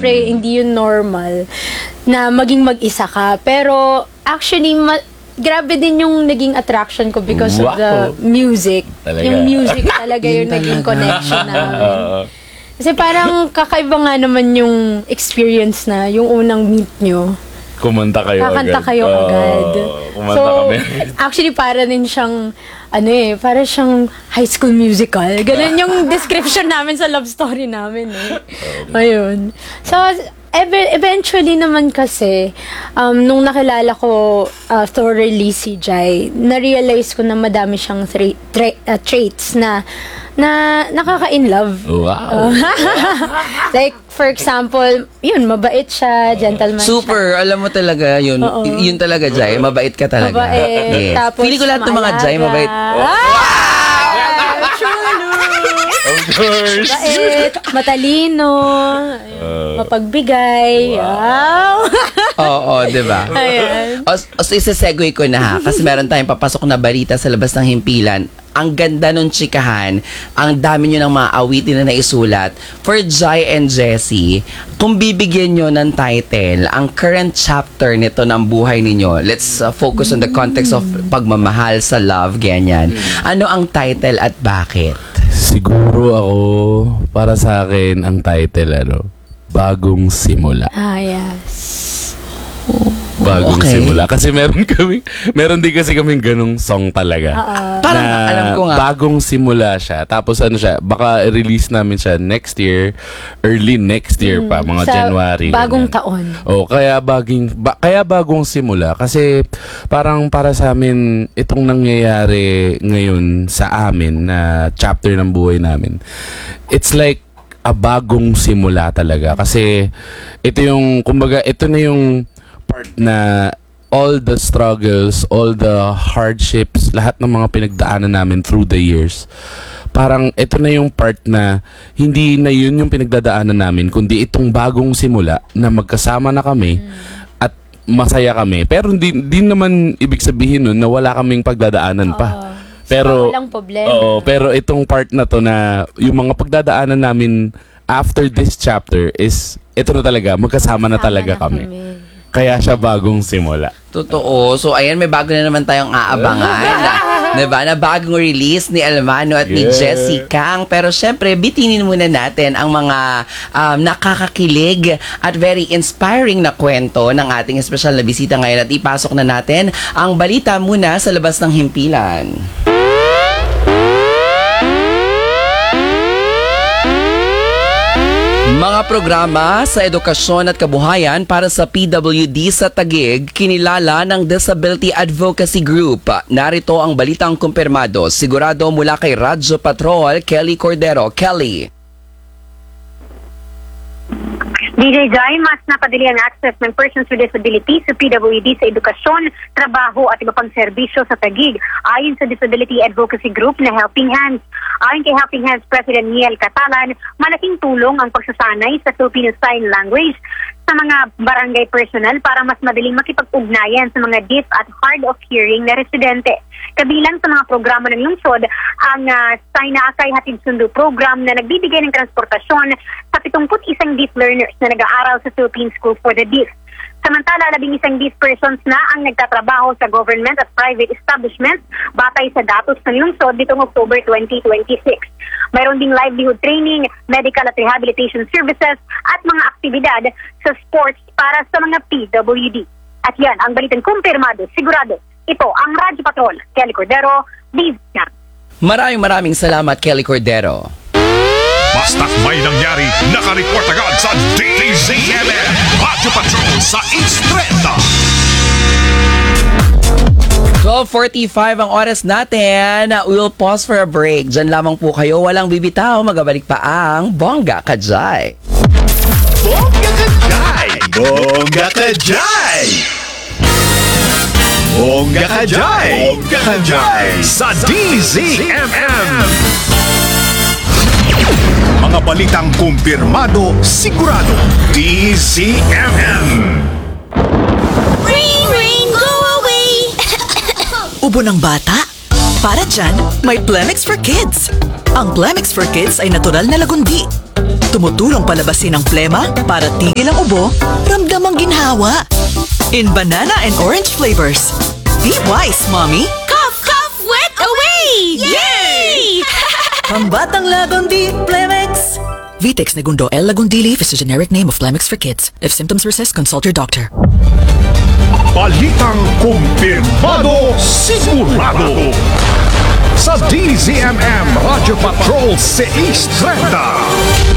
syempre, hindi yun normal na maging mag-isa ka. Pero, actually, grabe din yung naging attraction ko because of the music. Talaga. Yung music talaga yung naging connection namin. Kasi parang kakaiba nga naman yung experience na yung unang meet nyo. Kakanta kayo agad. Kumanta kami. Actually, para din siyang, para siyang High School Musical. Ganun yung description namin sa love story namin, Ayun. So, eventually naman kasi, nung nakilala ko thoroughly si Jai, na-realize ko na madami siyang traits na nakaka-in-love. Wow. Like, for example, yun, mabait siya, gentleman Super, alam mo talaga, yun talaga, Jai, mabait ka talaga. Mabait. Yes. Tapos, Pili ko lahat ng mga Jai, mabait. Of course. Mabait, matalino, mapagbigay. Oo, diba? Ayan. So, isa-segue ko na ha, kasi meron tayong papasok na balita sa labas ng himpilan. Ang ganda nung chikahan, ang dami nyo ng mga awitin na naisulat. For Jai and Jessie, kung bibigyan nyo ng title, ang current chapter nito ng buhay ninyo, let's focus on the context of pagmamahal sa love, ganyan. Ano ang title at bakit? Siguro ako, para sa akin, ang title, Bagong Simula. Yes. Bagong simula. Kasi meron din kasi kaming ganung song talaga. Parang alam ko nga. Bagong simula siya. Tapos baka release namin siya next year, early next year pa, mga Sa January. bagong ganyan. taon. Kaya bagong simula. Kasi parang para sa amin, itong nangyayari ngayon sa amin na chapter ng buhay namin, it's like a bagong simula talaga. Kasi ito na yung part na all the struggles, all the hardships, lahat ng mga pinagdaanan namin through the years. Parang ito na yung part na hindi na yun yung pinagdadaanan namin, kundi itong bagong simula na magkasama na kami at masaya kami. Pero hindi naman ibig sabihin nun na wala kaming pagdadaanan pa. Pero walang problema. pero itong part na to na yung mga pagdadaanan namin after this chapter is ito na talaga, magkasama na talaga kami. Kaya siya bagong simula. Totoo. So, ayan, may bago na naman tayong aabangan. Diba? Na bagong release ni Almano at ni Jessie Kang. Pero syempre, bitinin muna natin ang mga nakakakilig at very inspiring na kwento ng ating espesyal na bisita ngayon. At ipasok na natin ang balita muna sa labas ng himpilan. Mga programa sa edukasyon at kabuhayan para sa PWD sa Taguig, kinilala ng Disability Advocacy Group. Narito ang balitang kumpirmado, sigurado mula kay Radyo Patrol, Kelly Cordero. Kelly. DJ Jai, mas napadali ang access ng persons with disabilities sa PWD sa edukasyon, trabaho at iba pang serbisyo sa Taguig ayon sa Disability Advocacy Group na Helping Hands. Ayon kay Helping Hands President Miel Catalan, malaking tulong ang pagsasanay sa Filipino Sign Language sa mga barangay personnel para mas madaling makipag-ugnayan sa mga deaf at hard of hearing na residente. Kabilang sa mga programa ng lungsod ang Sign na Akay Hatid Sundo program na nagbibigay ng transportasyon sa 71 deaf learners na nag-aaral sa Philippine School for the Deaf. Samantala, 11 deaf persons na ang nagtatrabaho sa government at private establishments batay sa datos ng lungsod nitong October 2026. Mayroon ding livelihood training, medical at rehabilitation services at mga aktibidad sa sports para sa mga PWD. At yan, ang balitang kumpirmado, sigurado. Ito ang Radyo Patrol, Kelly Cordero, Bizna. Maraming salamat, Kelly Cordero. Basta't may nangyari, nakareport agad sa DZMM Radyo Patrol sa Instreta. 12:45 ang oras natin. We'll pause for a break. Diyan lamang po kayo, walang bibitaw. Magabalik pa ang Bongga Kajay. Bongga Kajay! Bongga Kajay! Bongga Kajay! Bongga Kajay! Sa DZMM! Mga balitang kumpirmado, sigurado. DZMM! Rain, rain, go away! Ubo ng bata? Para dyan, may Plemix for Kids. Ang Plemix for Kids ay natural na lagundi. Tumutulong palabasin ang plema para tigil ang ubo, ramdam ang ginhawa. In banana and orange flavors. Be wise, Mommy! Cough, cough, wet away! Yay! Pambatang Lagundi, Flemex! Vitex Negundo L. Lagundi Leaf is a generic name of Flemex for kids. If symptoms persist, consult your doctor. Balitang kumpirmado, sigurado. Sa DZMM Radio Patrol 630.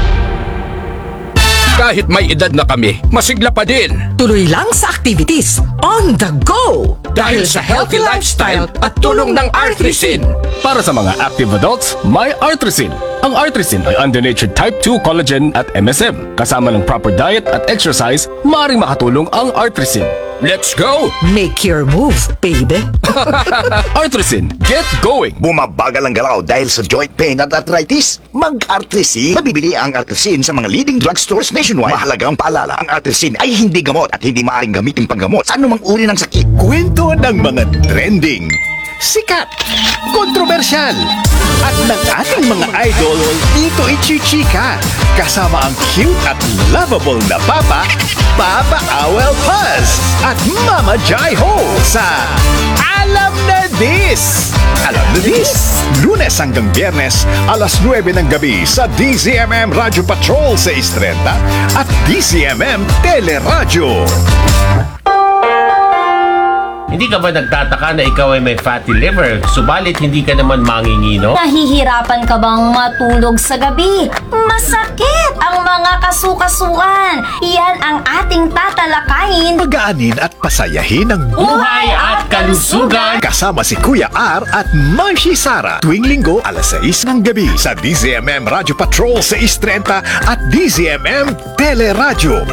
Kahit may edad na kami, masigla pa din. Tuloy lang sa activities. On the go! Dahil sa healthy lifestyle at tulong ng Artrisin. Para sa mga active adults, may Artrisin. Ang Artrisin ay undonatured type 2 collagen at MSM. Kasama ng proper diet at exercise, maaaring makatulong ang Artrisin. Let's go! Make your move, baby. Artrisin, get going! Bumabagal ang galaw dahil sa joint pain at arthritis? Mag-Artrisin. Mabibili ang Artrisin sa mga leading drugstores nationwide. Mahalagang paalala, ang Artrisin ay hindi gamot at hindi maaaring gamitin panggamot sa anumang uri ng sakit. Kwento ng mga trending, sikat, kontrobersyal, at ng ating mga idol dito ichichika. Kasama ang cute at lovable na Papa, Papa Awel Paz, at Mama Jai Ho sa Alam na This! Alam na This! Lunes hanggang Biyernes, alas 9 ng gabi sa DZMM Radio Patrol 630 at DZMM Teleradyo. Hindi ka ba nagtataka na ikaw ay may fatty liver, subalit hindi ka naman mangingino? Nahihirapan ka bang matulog sa gabi? Masakit ang mga kasukasuan. Yan ang ating tatalakayin. Pagaanin at pasayahin ang Buhay at kalusugan! kasama si Kuya R at Marcy Sara tuwing linggo alas 6 ng gabi sa DZMM Radio Patrol 630 at DZMM Teleradyo.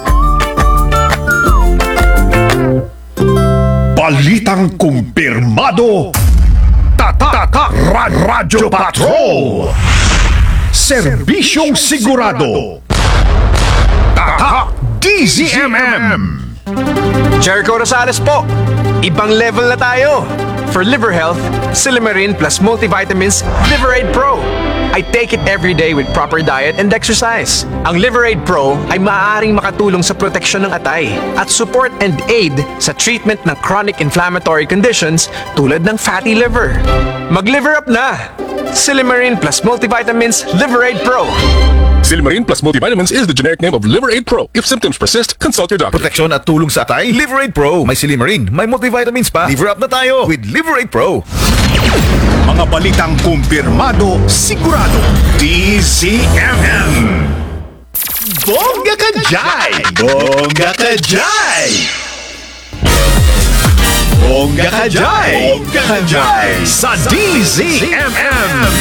Balitang kumpirmado, Tata Radyo Patrol, serbisyong sigurado, Tata DZMM. Jericho Rosales po. Ibang level na tayo. For liver health, Silimarin plus multivitamins Liverade Pro. I take it every day with proper diet and exercise. Ang Liverade Pro ay maaaring makatulong sa proteksyon ng atay at support and aid sa treatment ng chronic inflammatory conditions tulad ng fatty liver. Mag-liver up na! Silimarin plus multivitamins Liverade Pro. Silimarin plus multivitamins is the generic name of Liverade Pro. If symptoms persist, consult your doctor. Proteksyon at tulong sa atay, Liverade Pro. May Silimarin, may multivitamins pa. Liver up na tayo with Liverade Pro. Mga balitang kumpirmado, sigurado, DZMM. Bongga ka jay! Bongga ka jay! Bongga ka jay! Bongga ka jay! Sa DZMM!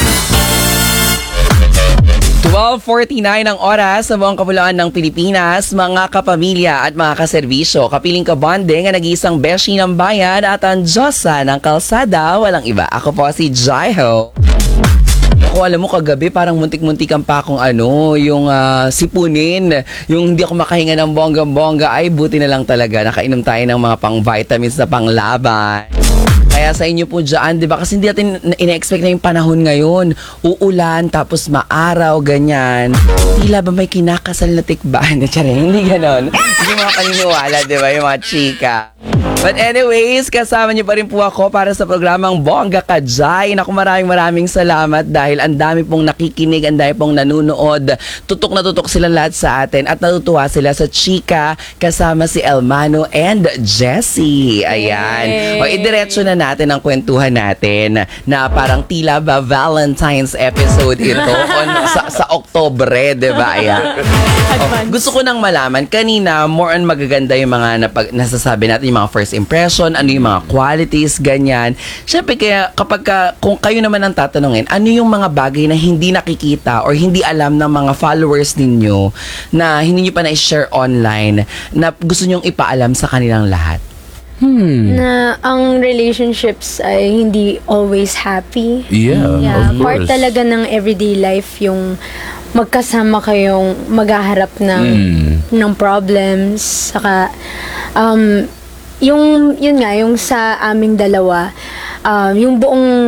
12:49 ang oras sa buong kapuluan ng Pilipinas, mga kapamilya at mga kaserbisyo. Kapiling kabonde nga nag-iisang beshi ng bayan at ang Diyosa ng kalsada, walang iba. Ako po si Jaiho. Ako, alam mo, kagabi parang muntik-muntikan pa akong yung sipunin. Yung hindi ako makahinga ng bongga-bongga. Ay, buti na lang talaga. Nakainom tayo ng mga pang-vitamins na panglaban. Kaya sa inyo po dyan, di ba? Kasi hindi natin ina-expect na yung panahon ngayon. Uulan, tapos maaraw, ganyan. Tila ba may kinakasal na tikbahan? Hindi ganon. Hindi mga paniniwala, di ba? Yung mga chika. But anyways, kasama niyo pa rin po ako para sa programang Bongga Ka Jay. Naku, maraming salamat dahil ang dami pong nakikinig, ang dami pong nanunood. Tutok na tutok sila lahat sa atin at natutuwa sila sa chika kasama si Elmano and Jessie. Ayan. O, idiretso na natin ang kwentuhan natin na parang tila ba Valentine's episode ito sa Oktobre, di ba? Ayan. Gusto ko nang malaman, kanina more on magaganda yung mga nasasabi natin, yung mga first impression, ano yung mga qualities, ganyan. Siyempre, kaya kung kayo naman ang tatanungin, ano yung mga bagay na hindi nakikita or hindi alam ng mga followers ninyo na hindi nyo pa na-share online na gusto nyong ipaalam sa kanilang lahat? Na ang relationships ay hindi always happy. Yeah, of Part course. talaga ng everyday life yung magkasama kayong maghaharap ng problems. Saka, yun nga, yung sa aming dalawa, yung buong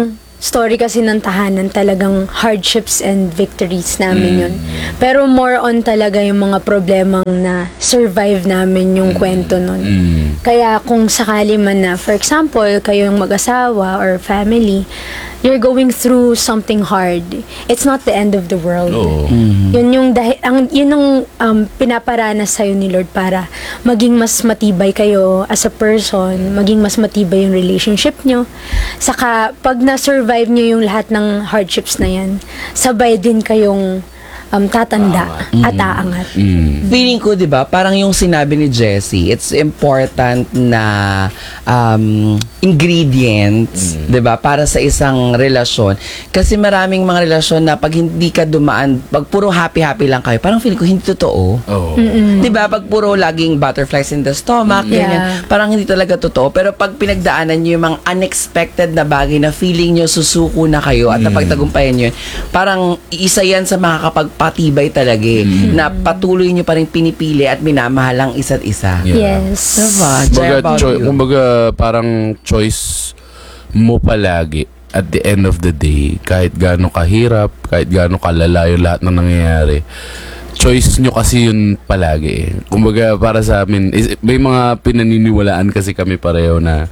story kasi ng tahanan, talagang hardships and victories namin yun. Pero more on talaga yung mga problemang na survive namin yung kwento nun. Kaya kung sakali man na, for example, kayong mag-asawa or family, you're going through something hard, it's not the end of the world. Yun yung pinaparanas sa'yo ni Lord para maging mas matibay kayo as a person, maging mas matibay yung relationship nyo. Saka, pag na-survive nyo yung lahat ng hardships na yan, sabay din kayong tatanda at aangat. Feeling ko, di ba, parang yung sinabi ni Jessie, it's important na ingredients, di ba, para sa isang relasyon. Kasi maraming mga relasyon na pag hindi ka dumaan, pag puro happy-happy lang kayo, parang feeling ko hindi totoo. Di ba, pag puro laging butterflies in the stomach, ganyan, parang hindi talaga totoo. Pero pag pinagdaanan nyo yung mga unexpected na bagay na feeling nyo susuko na kayo at napagtagumpayan nyo yun, parang isa yan sa makakapagpatibay talaga na patuloy nyo pa rin pinipili at minamahal ang isa't isa. Yes. Diba? Kumbaga, parang choice mo palagi at the end of the day, kahit gaano kahirap, kahit gaano kalalayo lahat ng nangyayari, choice nyo kasi yun palagi. Kumbaga, para sa amin, may mga pinaniniwalaan kasi kami pareho na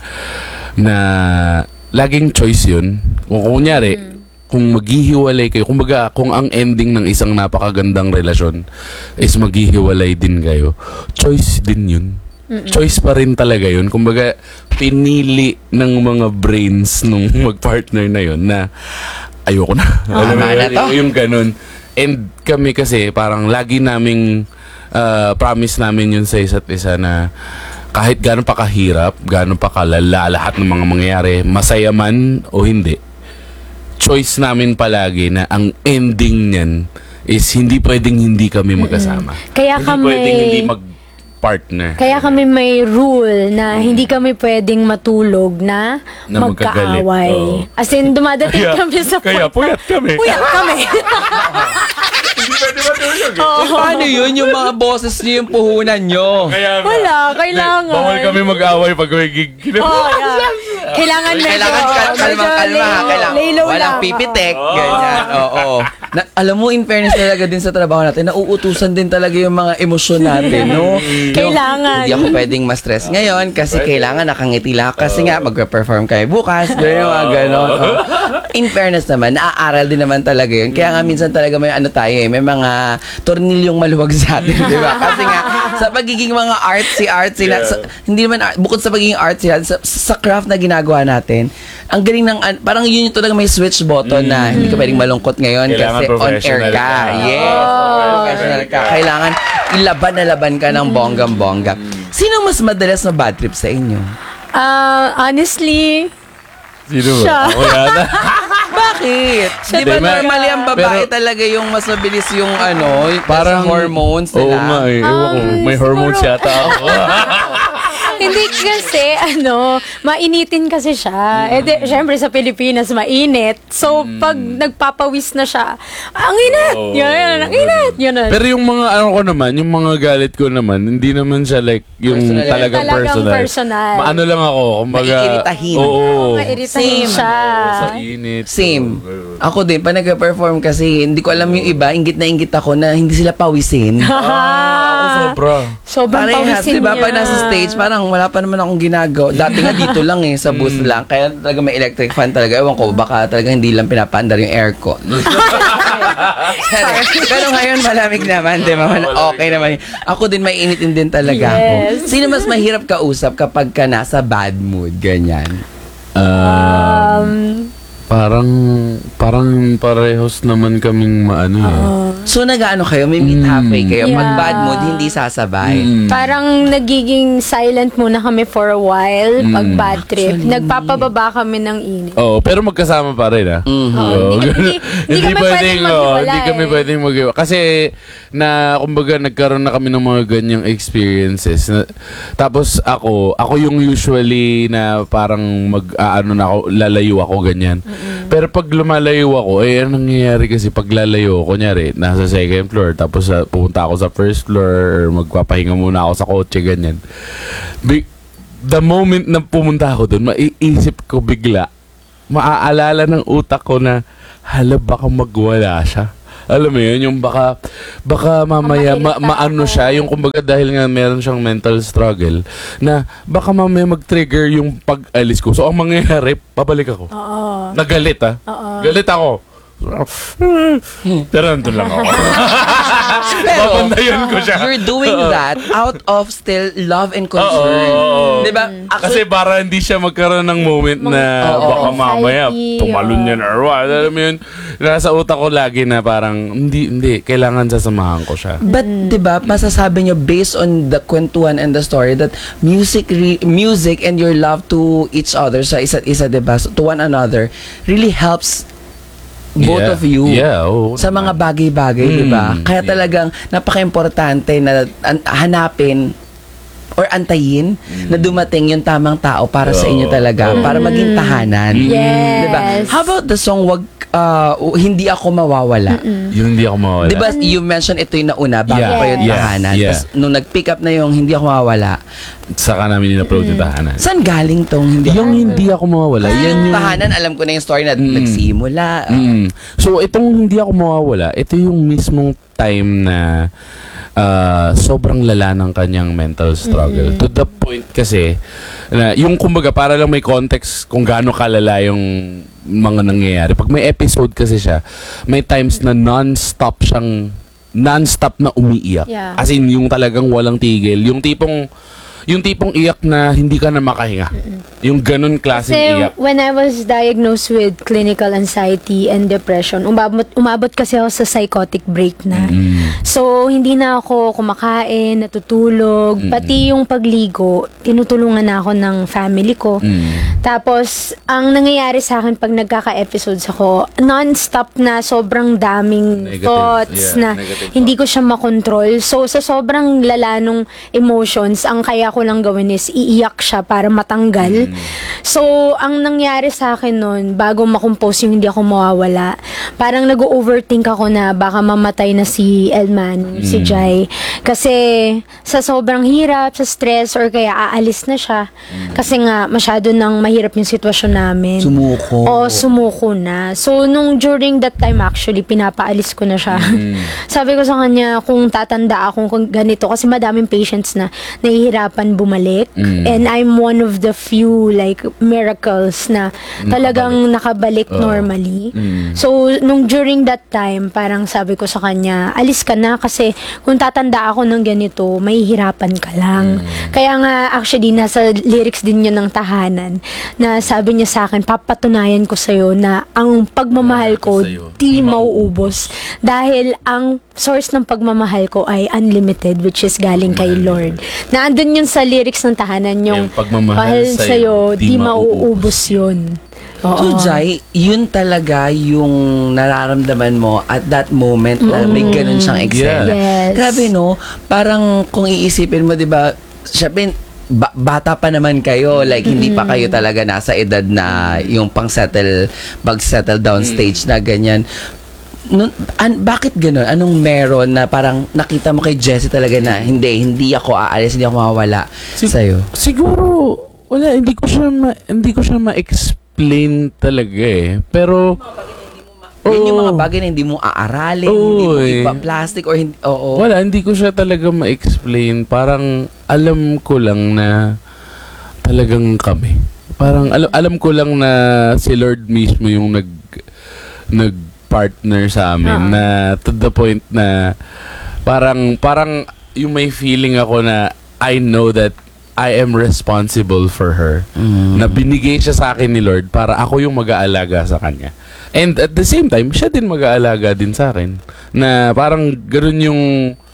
laging choice yun. Kung kunyari, kung maghihiwalay kayo, kumbaga, kung ang ending ng isang napakagandang relasyon is maghihiwalay din kayo, choice din yun. Choice pa rin talaga yun. Kumbaga, pinili ng mga brains nung mag-partner na yun na ayoko na. Alam mo yun, yung ganun. And kami kasi, parang lagi naming promise namin yun sa isa't isa na kahit gano'n pa kahirap, gano'n pa kalala lahat ng mga mangyayari, masaya man o hindi, choice namin palagi na ang ending niyan is hindi pwedeng hindi kami magkasama. Kaya hindi kami pwedeng hindi mag-partner. Kaya kami may rule na hindi kami pwedeng matulog na magkaaway. As in, dumadating kami sa Kaya puyat kami. Puyat kami. Hindi pwede matulog Paano yun? Yung mga boses niyo, yung puhunan nyo. Wala, kailangan. Bawal kami mag-away pag may gig. Kailangan medyo. Kalma. Walang pipitek. Ganyan. Oo. Alam mo, in fairness talaga din sa trabaho natin, nauutusan din talaga yung mga emosyon natin, no? Kailangan. Hindi ako pwedeng ma-stress ngayon kasi kailangan nakangiti lang ako kasi nga magpe-perform kayo bukas. Gano'n. In fairness naman, naaaral din naman talaga yun. Kaya nga minsan talaga may may mga tornilyong maluwag sa atin, di ba? Kasi nga, sa pagiging mga artsy na, hindi naman, bukod sa pagiging artsy, sa craft na ginagawa natin, ang galing ng, parang yun yung talaga may switch button na hindi ka pwedeng malungkot ngayon kasi on air ka. Yes. Professional ka. Kailangan ilaban na laban ka ng bonggang-bongga. Sino mas madalas na bad trip sa inyo? Honestly, sino ba? siya. Ako yata. Bakit? Di ba normally ang babae talaga yung mas mabilis yung parang hormones nila? Oo nga ewan ko. May hormones yata ako. Hindi kasi, mainitin kasi siya. Syempre sa Pilipinas, mainit. So, pag nagpapawis na siya, ang init! Ang init! Pero yung mga, yung mga galit ko naman, hindi naman siya like, yung talagang personal. Maano lang ako, kumbaga. Maiiritahin. Oo. Mairitahin siya. Sa init. Same. Ako din, pag nag-perform kasi, hindi ko alam yung iba, ingit na ingit ako na hindi sila pawisin. Ako sobra. Sobrang parehas, pawisin diba? niya. Pag nasa stage, parang wala pa naman akong ginagawa. Dati nga dito lang sa booth lang. Kaya talaga may electric fan talaga. Ewan ko, baka talaga hindi lang pinapaandar yung aircon. Pero ngayon malamig naman, di ba? Okay naman. Ako din, may initin din talaga ako. Sino mas mahirap kausap kapag ka nasa bad mood? Ganyan. Parang parehos naman kaming So nag-ano kayo? May meet halfway kayo. Pag bad mood, hindi sasabay. Parang nagiging silent muna kami for a while pag bad trip. Nagpapababa kami ng init. Pero magkasama pa rin Hindi kami pwedeng maghiwalay. Hindi kami pwedeng maghiwalay. Kasi kumbaga nagkaroon na kami ng mga ganyang experiences. Tapos ako yung usually na parang lalayo ako ganyan. Pero pag lumalayo ako, anong nangyayari kasi pag lalayo ako, kunyari, nasa second floor, tapos pupunta ako sa first floor, or magpapahinga muna ako sa kotse, ganyan. The moment na pumunta ako doon, maiisip ko bigla, maaalala ng utak ko na, hala, baka magwala siya. Alam mo yun, yung baka mamaya maano siya, yung kumbaga dahil nga meron siyang mental struggle, na baka mamaya mag-trigger yung pag-alis ko. So, ang mangyayari, pabalik ako. Oo. Nagalit Galit ako. Pero nandun lang ako. Pero, Papandayan ko siya. you're doing that out of still love and concern. Diba? Kasi para hindi siya magkaroon ng moment na baka mamaya tumalon yan or what. Alam mo yun, nasa utak ko lagi na parang hindi, kailangan sasamahan ko siya. But, diba, masasabi nyo based on the kwentuhan and the story that music and your love to each other, sa isa't isa, diba, to one another, really helps both of you sa mga bagay-bagay, diba? Kaya talagang napaka-importante na hanapin or antayin na dumating yung tamang tao para sa inyo talaga, para maging tahanan. Yes. Diba? How about the song Hindi Ako Mawawala? Yung Hindi Ako Mawawala. Diba you mentioned ito yung nauna bago pa yung tahanan. Tapos nung nag-pick up na yung Hindi Ako Mawawala, saka namin in-upload yung tahanan. saan galing tong Hindi Ako Mawawala? Yan yung tahanan, alam ko na yung story na nagsimula. So, itong Hindi Ako Mawawala, ito yung mismong time na sobrang lala ng kanyang mental struggle. To the point kasi, na yung kumbaga, para lang may context kung gaano kalala yung mga nangyayari. Pag may episode kasi siya, may times na non-stop na umiiyak. Yeah. As in, yung talagang walang tigil. Yung tipong iyak na hindi ka na makahinga. Yung ganun klaseng Kasi iyak. when I was diagnosed with clinical anxiety and depression, umabot kasi ako sa psychotic break na. So, hindi na ako kumakain, natutulog, pati yung pagligo, tinutulungan na ako ng family ko. Tapos, ang nangyayari sa akin pag nagkaka-episodes ako, non-stop na sobrang daming Negative. thoughts na Negative hindi ko siya makontrol. So, sa sobrang lala nung emotions, ang kaya ko lang gawin is iiyak siya para matanggal. So, ang nangyari sa akin nun, bago makompose yung Hindi Ako Mawawala, parang nag-overthink ako na baka mamatay na si Elman, si Jai. Kasi sa sobrang hirap, sa stress, or kaya aalis na siya. Kasi nga, masyado nang mahirap yung sitwasyon namin. Sumuko. Oo, sumuko na. So, during that time actually, pinapaalis ko na siya. Sabi ko sa kanya, kung tatanda ako kung ganito, kasi madaming patients na nahihirapan bumalik. And I'm one of the few like miracles na talagang nakabalik normally. So, during that time, parang sabi ko sa kanya, alis ka na kasi kung tatanda ako ng ganito, mahihirapan ka lang. Kaya nga, actually, nasa lyrics din yun ng tahanan na sabi niya sa akin, papatunayan ko sa'yo na ang pagmamahal ko di mauubos dahil ang source ng pagmamahal ko ay unlimited, which is galing kay Lord. Na andun yun sa lyrics ng tahanan, yung pagmamahal sa'yo, di mauubos yun. So, Jai, yun talaga yung nararamdaman mo at that moment na may ganun siyang eksena. Yes. Grabe, no? Parang kung iisipin mo, di ba, syempre, bata pa naman kayo, like hindi pa kayo talaga nasa edad na yung pag-settle down stage na ganyan. Bakit gano'n? Anong meron na parang nakita mo kay Jessie talaga na hindi ako aalis, hindi ako mawawala sa'yo? Siguro, wala, hindi ko siya ma-explain talaga eh. Pero, yun yung mga bagay na hindi mo aaralin, hindi mo ipa-plastic or hindi, wala, hindi ko siya talaga ma-explain. Parang, alam ko lang na talagang kami. Parang, alam ko lang na si Lord mismo yung nag-partner sa amin na to the point na parang yung may feeling ako na I know that I am responsible for her. Na binigay siya sa akin ni Lord para ako yung mag-aalaga sa kanya. And at the same time, siya din mag-aalaga din sa akin. Na parang ganoon yung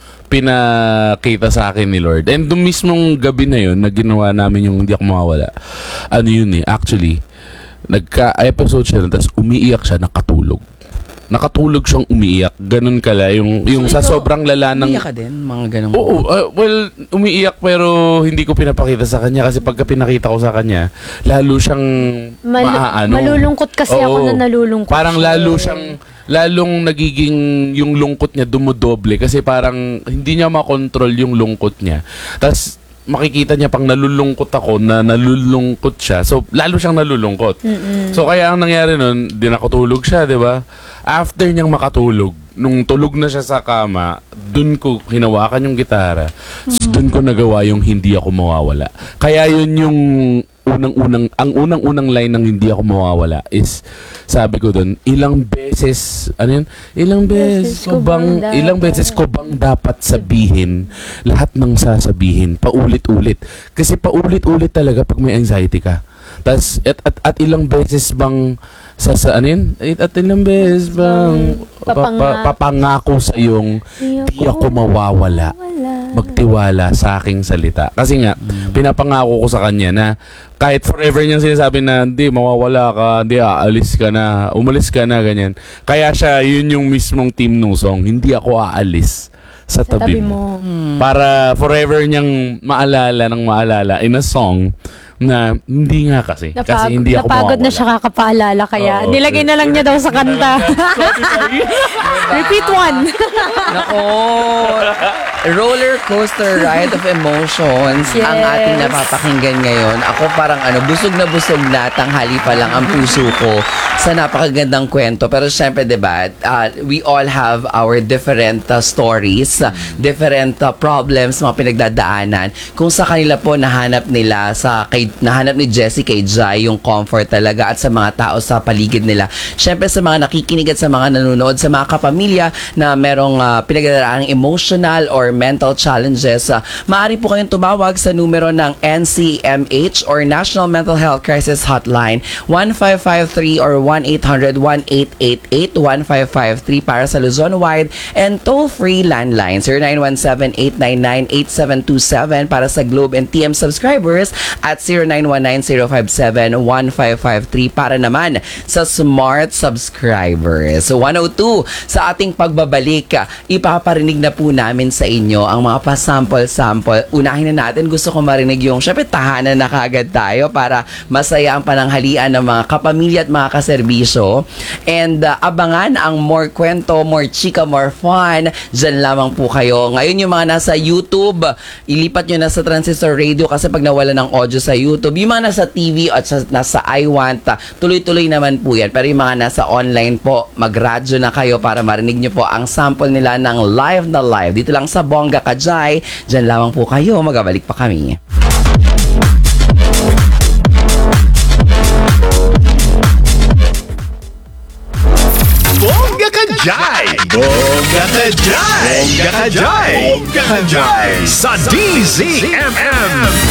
pinakita sa akin ni Lord. And yung mismong gabi na yun, na ginawa namin yung Hindi Ako Mawawala. Ano yun eh, actually, nagka-episode siya na, tapos umiiyak siya, nakatulog siyang umiiyak. Ganun kala. Yung sa sobrang lala ng... Umiiyak ka din? Mga ganun. Oo. Well, umiiyak pero hindi ko pinapakita sa kanya kasi pagka pinakita ko sa kanya, lalo siyang malulungkot kasi ako na nalulungkot. Parang lalong nagiging yung lungkot niya dumodoble kasi parang hindi niya makontrol yung lungkot niya. Tapos makikita niya pang nalulungkot ako na nalulungkot siya. So, lalo siyang nalulungkot. So, kaya ang nangyari nun, di nakatulog siya, di ba? After niyang makatulog, nung tulog na siya sa kama, dun ko hinawakan yung gitara. So, dun ko nagawa yung hindi ako mawawala. Kaya yun yung unang-unang line ng hindi ako mawawala is, sabi ko dun, ilang beses ko bang dapat sabihin lahat ng sasabihin, paulit-ulit. Kasi paulit-ulit talaga pag may anxiety ka. Tas, at ilang beses bang at ilang beses bang papangako sa iyong di ako mawawala, magtiwala sa aking salita. Kasi nga, pinapangako ko sa kanya na kahit forever niyang sinasabi na hindi, mawawala ka, hindi, aalis ka na, umalis ka na, ganyan. Kaya siya, yun yung mismong team nung song, hindi ako aalis sa tabi mo. Para forever niyang maalala in a song na hindi nga kasi hindi ako napagod mawawala. na siya kakapaalala kaya nilagay na lang niya daw sa kanta. Repeat one. Nako, roller coaster ride of emotions ang ating napapakinggan ngayon. Ako parang busog na tanghali pa lang ang puso ko sa napakagandang kwento. Pero syempre, diba, we all have our different stories, different problems, mga pinagdadaanan. Kung sa kanila po nahanap ni Jessie kay Jai yung comfort talaga at sa mga tao sa paligid nila. Syempre sa mga nakikinig at sa mga nanonood, sa mga kapamilya na merong pinagdadaanan emotional or mental challenges, maaari po kayong tumawag sa numero ng NCMH or National Mental Health Crisis Hotline 1553 or 1-800-1888-1553 para sa Luzon wide, and toll-free landline 0917-899-8727 para sa Globe and TM subscribers at 0919-057-1553 para naman sa Smart subscribers. So 102, sa ating pagbabalik, ipaparinig na po namin sa inyo ang mga pa-sample-sample. Unahin na natin, gusto ko marinig yung syempre tahanan na kagad tayo para masaya ang pananghalian ng mga kapamilya at mga kaserbisyo. And abangan ang more kwento, more chika, more fun. Diyan lamang po kayo. Ngayon yung mga nasa YouTube, ilipat nyo na sa Transistor Radio kasi pag nawala ng audio sa YouTube, yung mga nasa TV at nasa iWant, tuloy-tuloy naman po yan. Pero yung mga nasa online po, mag-radyo na kayo para marinig nyo po ang sample nila ng live na live. Dito lang sa Bongga Kajay. Diyan lamang po kayo. Magabalik pa kami. Bongga ka Jai! Bongga ka Jai! Bongga ka Jai! Bongga ka Jai! Sa DZMM!